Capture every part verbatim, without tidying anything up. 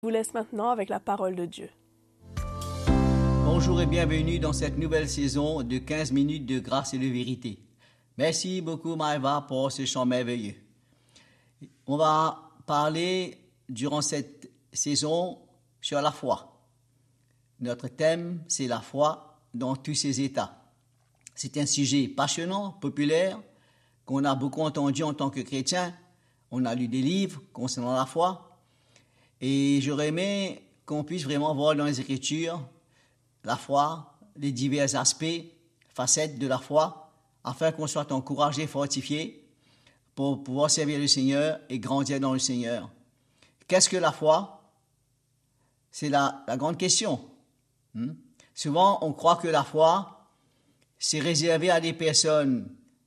Je vous laisse maintenant avec la parole de Dieu. Bonjour et bienvenue dans cette nouvelle saison de quinze minutes de grâce et de vérité. Merci beaucoup Maëva pour ce chant merveilleux. On va parler durant cette saison sur la foi. Notre thème, c'est la foi dans tous ses états. C'est un sujet passionnant, populaire, qu'on a beaucoup entendu en tant que chrétien. On a lu des livres concernant la foi. Et j'aurais aimé qu'on puisse vraiment voir dans les Écritures la foi, les divers aspects, facettes de la foi, afin qu'on soit encouragé, fortifié pour pouvoir servir le Seigneur et grandir dans le Seigneur. Qu'est-ce que la foi? C'est la, la grande question. Hmm? Souvent, on croit que la foi, c'est réservé à des personnes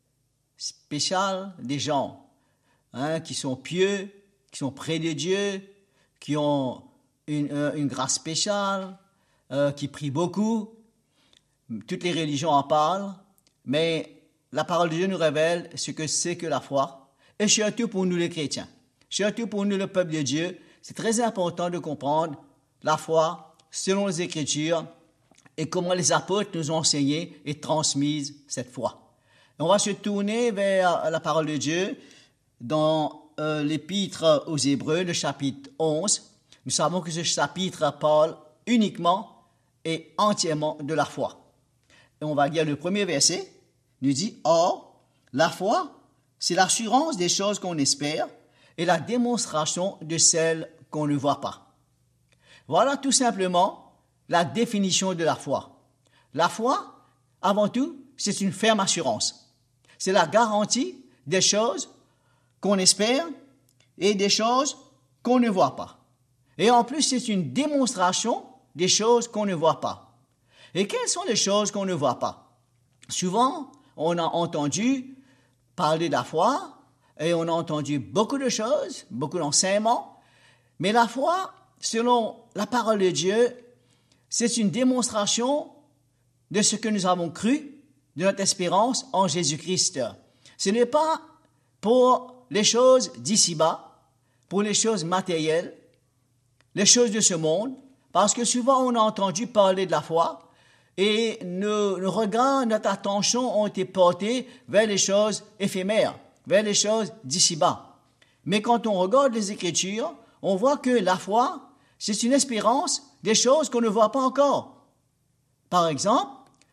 spéciales, des gens hein, qui sont pieux, qui sont près de Dieu, qui ont une, une grâce spéciale, euh, qui prient beaucoup. Toutes les religions en parlent, mais la parole de Dieu nous révèle ce que c'est que la foi, et surtout pour nous les chrétiens, surtout pour nous le peuple de Dieu, c'est très important de comprendre la foi selon les Écritures et comment les apôtres nous ont enseigné et transmis cette foi. Et on va se tourner vers la parole de Dieu dans Euh, l'épître aux Hébreux, le chapitre onze. Nous savons que ce chapitre parle uniquement et entièrement de la foi. Et on va lire le premier verset, nous dit « Or, la foi, c'est l'assurance des choses qu'on espère et la démonstration de celles qu'on ne voit pas. » Voilà tout simplement la définition de la foi. La foi, avant tout, c'est une ferme assurance. C'est la garantie des choses qu'on espère et des choses qu'on ne voit pas. Et en plus, c'est une démonstration des choses qu'on ne voit pas. Et quelles sont les choses qu'on ne voit pas? Souvent, on a entendu parler de la foi et on a entendu beaucoup de choses, beaucoup d'enseignements, mais la foi, selon la parole de Dieu, c'est une démonstration de ce que nous avons cru, de notre espérance en Jésus-Christ. Ce n'est pas pour les choses d'ici-bas, pour les choses matérielles, les choses de ce monde, parce que souvent on a entendu parler de la foi et nos, nos regards, notre attention ont été portés vers les choses éphémères, vers les choses d'ici-bas. Mais quand on regarde les Écritures, on voit que la foi, c'est une espérance des choses qu'on ne voit pas encore. Par exemple,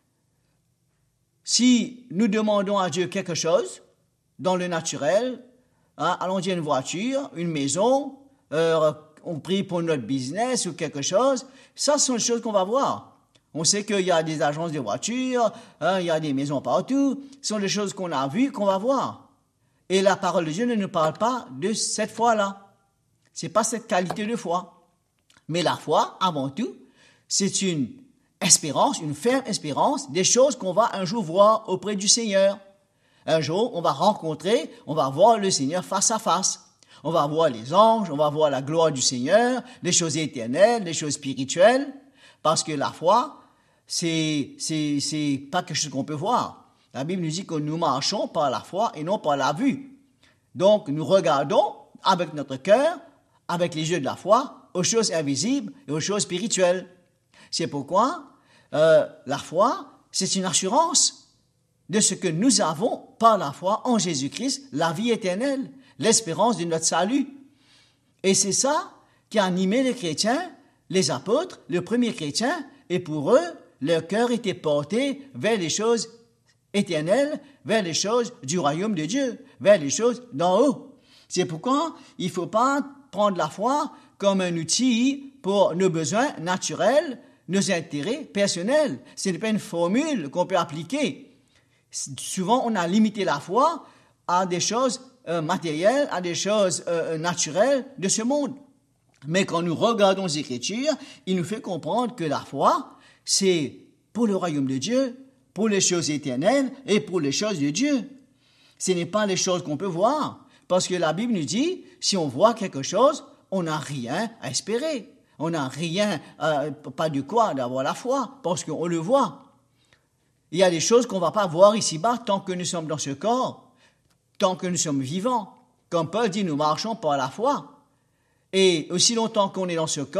si nous demandons à Dieu quelque chose, dans le naturel, hein, allons dire une voiture, une maison, euh, on prie pour notre business ou quelque chose, ça ce sont les choses qu'on va voir. On sait qu'il y a des agences de voitures, hein, il y a des maisons partout, ce sont des choses qu'on a vues, qu'on va voir. Et la parole de Dieu ne nous parle pas de cette foi-là. C'est pas cette qualité de foi. Mais la foi, avant tout, c'est une espérance, une ferme espérance des choses qu'on va un jour voir auprès du Seigneur. Un jour, on va rencontrer, on va voir le Seigneur face à face. On va voir les anges, on va voir la gloire du Seigneur, les choses éternelles, les choses spirituelles. Parce que la foi, c'est, c'est, c'est pas quelque chose qu'on peut voir. La Bible nous dit que nous marchons par la foi et non par la vue. Donc, nous regardons avec notre cœur, avec les yeux de la foi, aux choses invisibles et aux choses spirituelles. C'est pourquoi euh, la foi, c'est une assurance de ce que nous avons par la foi en Jésus-Christ, la vie éternelle, l'espérance de notre salut. Et c'est ça qui a animé les chrétiens, les apôtres, les premiers chrétiens, et pour eux, leur cœur était porté vers les choses éternelles, vers les choses du royaume de Dieu, vers les choses d'en haut. C'est pourquoi il ne faut pas prendre la foi comme un outil pour nos besoins naturels, nos intérêts personnels. Ce n'est pas une formule qu'on peut appliquer. Souvent, on a limité la foi à des choses euh, matérielles, à des choses euh, naturelles de ce monde. Mais quand nous regardons les Écritures, il nous fait comprendre que la foi, c'est pour le royaume de Dieu, pour les choses éternelles et pour les choses de Dieu. Ce n'est pas les choses qu'on peut voir, parce que la Bible nous dit, si on voit quelque chose, on n'a rien à espérer. On n'a rien, euh, pas de quoi d'avoir la foi, parce qu'on le voit. Il y a des choses qu'on ne va pas voir ici-bas tant que nous sommes dans ce corps, tant que nous sommes vivants. Comme Paul dit, nous marchons par la foi. Et aussi longtemps qu'on est dans ce corps,